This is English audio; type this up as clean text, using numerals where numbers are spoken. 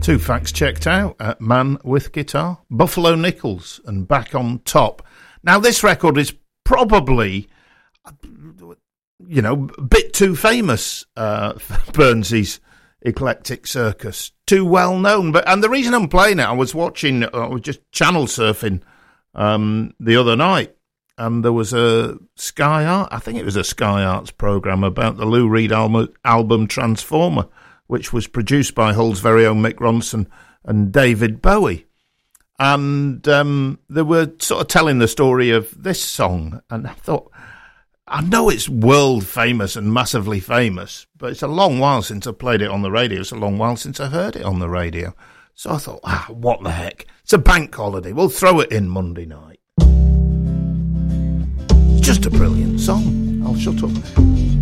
Two facts checked out. Man with Guitar, Buffalo Nichols, and Back on Top. Now, this record is probably, a bit too famous for Burnsy's Eclectic Circus. Too well known. And the reason I'm playing it, I was just channel surfing the other night, and there was a Sky Arts programme about the Lou Reed album Transformer, which was produced by Hull's very own Mick Ronson and David Bowie. And they were sort of telling the story of this song, and I thought, I know it's world famous and massively famous, but it's a long while since I played it on the radio. It's a long while since I heard it on the radio. So I thought, what the heck? It's a bank holiday. We'll throw it in Monday night. It's just a brilliant song. I'll shut up.